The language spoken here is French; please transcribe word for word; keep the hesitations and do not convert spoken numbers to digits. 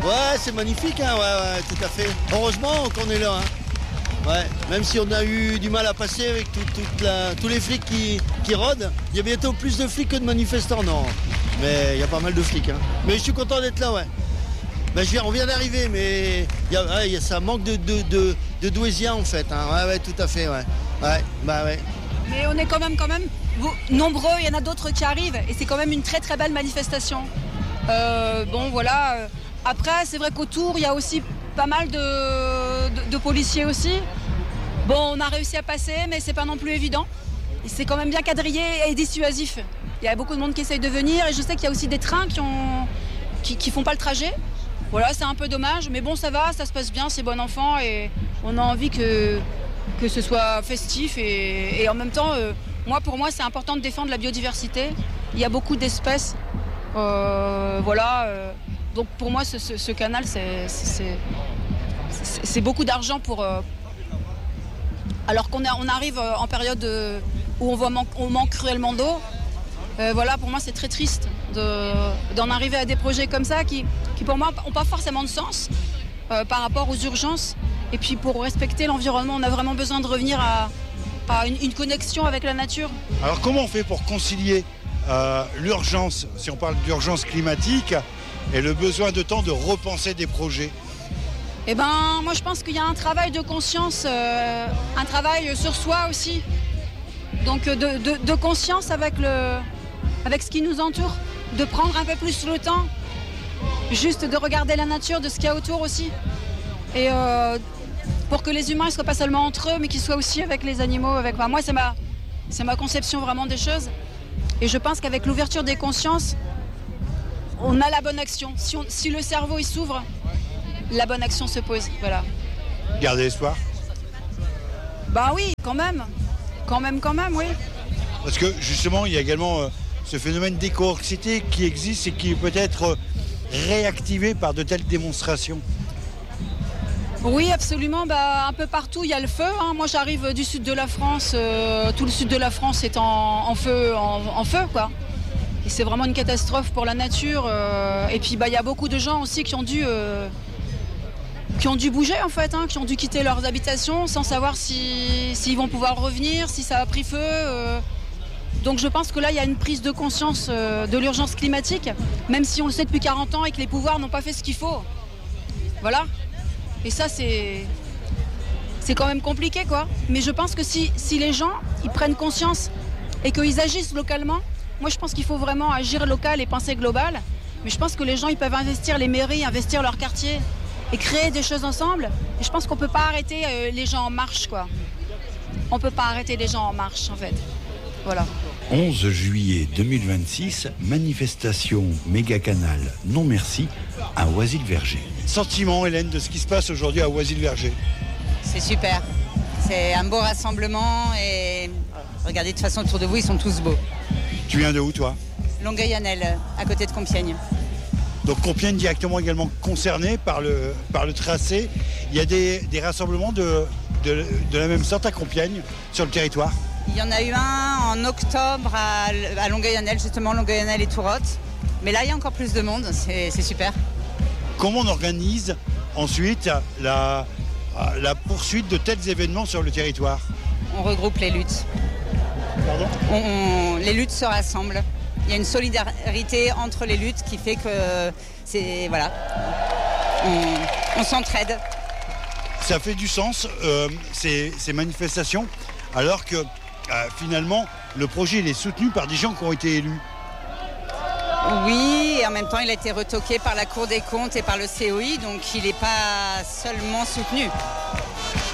Ouais, c'est magnifique, hein, ouais, ouais, tout à fait. Heureusement qu'on est là. Hein. Ouais, même si on a eu du mal à passer avec tout, toute la, tous les flics qui, qui rôdent, il y a bientôt plus de flics que de manifestants, non. Mais il y a pas mal de flics. Hein. Mais je suis content d'être là, ouais. Ben, je viens, on vient d'arriver, mais y a, ouais, y a, ça manque de, de, de, de Douaisiens, en fait. Hein. Ouais, ouais, tout à fait, ouais. Ouais, bah ouais. Mais on est quand même, quand même nombreux, il y en a d'autres qui arrivent, et c'est quand même une très très belle manifestation. Euh, bon, voilà. Après, c'est vrai qu'autour, il y a aussi pas mal de, de, de policiers aussi. Bon, on a réussi à passer, mais c'est pas non plus évident. Et c'est quand même bien quadrillé et dissuasif. Il y a beaucoup de monde qui essaye de venir, et je sais qu'il y a aussi des trains qui ont, qui, qui font pas le trajet. Voilà, c'est un peu dommage, mais bon, ça va, ça se passe bien, c'est bon enfant, et on a envie que, que ce soit festif. Et, et en même temps, euh, moi, pour moi, c'est important de défendre la biodiversité. Il y a beaucoup d'espèces. Euh, voilà. Euh, donc pour moi, ce, ce, ce canal, c'est, c'est, c'est, c'est beaucoup d'argent pour. Euh, alors qu'on a, on arrive en période où on, voit man- on manque cruellement d'eau. Euh, voilà, pour moi, c'est très triste de, d'en arriver à des projets comme ça qui, qui pour moi, n'ont pas forcément de sens euh, par rapport aux urgences. Et puis pour respecter l'environnement, on a vraiment besoin de revenir à, à une, une connexion avec la nature. Alors comment on fait pour concilier euh, l'urgence, si on parle d'urgence climatique, et le besoin de temps de repenser des projets? Eh ben, moi je pense qu'il y a un travail de conscience, euh, un travail sur soi aussi. Donc de, de, de conscience avec, le, avec ce qui nous entoure, de prendre un peu plus le temps, juste de regarder la nature, de ce qu'il y a autour aussi. Et euh, pour que les humains ne soient pas seulement entre eux, mais qu'ils soient aussi avec les animaux. Avec... Enfin, moi, c'est ma, c'est ma conception vraiment des choses. Et je pense qu'avec l'ouverture des consciences, on a la bonne action. Si, on, si le cerveau il s'ouvre, la bonne action se pose. Voilà. Garder espoir. Bah oui, quand même. Quand même, quand même, oui. Parce que justement, il y a également euh, ce phénomène d'éco-anxiété qui existe et qui peut être euh, réactivé par de telles démonstrations. Oui, absolument. Bah, un peu partout, il y a le feu. Hein. Moi, j'arrive du sud de la France. Euh, tout le sud de la France est en, en feu, en, en feu, quoi. Et c'est vraiment une catastrophe pour la nature. Euh, et puis, bah, il y a beaucoup de gens aussi qui ont dû, euh, qui ont dû bouger, en fait, hein, qui ont dû quitter leurs habitations sans savoir si, s'ils vont pouvoir revenir, si ça a pris feu. Euh. Donc, je pense que là, il y a une prise de conscience euh, de l'urgence climatique, même si on le sait depuis quarante ans et que les pouvoirs n'ont pas fait ce qu'il faut. Voilà. Et ça, c'est, c'est quand même compliqué, quoi. Mais je pense que si, si les gens ils prennent conscience et qu'ils agissent localement, moi, je pense qu'il faut vraiment agir local et penser global. Mais je pense que les gens, ils peuvent investir, les mairies, investir leur quartier et créer des choses ensemble. Et je pense qu'on ne peut pas arrêter euh, les gens en marche, quoi. On ne peut pas arrêter les gens en marche, en fait. Voilà. onze juillet deux mille vingt-six, manifestation méga canal non merci à Oisy-le-Verger. Sentiment, Hélène, de ce qui se passe aujourd'hui à Oisy-le-Verger? C'est super. C'est un beau rassemblement et regardez, de toute façon, autour de vous, ils sont tous beaux. Tu viens de où, toi? Longueuil-Annelle, à côté de Compiègne. Donc Compiègne directement également concerné par le, par le tracé. Il y a des, des rassemblements de, de, de la même sorte à Compiègne, sur le territoire? Il y en a eu un en octobre à, à Longueuil-Annelle, justement, Longueuil-Annelle et Tourotte. Mais là, il y a encore plus de monde, c'est, c'est super. Comment on organise ensuite la, la poursuite de tels événements sur le territoire? On regroupe les luttes. Pardon? on, on, Les luttes se rassemblent. Il y a une solidarité entre les luttes qui fait que c'est, voilà, on, on s'entraide. Ça fait du sens, euh, ces, ces manifestations, alors que euh, finalement, le projet il est soutenu par des gens qui ont été élus. Oui, et en même temps, il a été retoqué par la Cour des comptes et par le C O I, donc il n'est pas seulement soutenu.